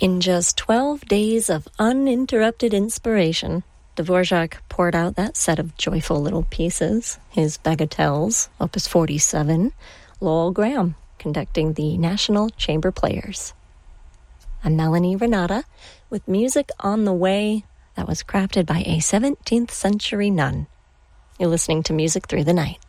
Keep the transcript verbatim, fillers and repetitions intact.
In just twelve days of uninterrupted inspiration, Dvorak poured out that set of joyful little pieces, his bagatelles, Opus forty-seven, Lowell Graham conducting the National Chamber Players. I'm Melanie Renata with music on the way that was crafted by a seventeenth century nun. You're listening to Music Through the Night.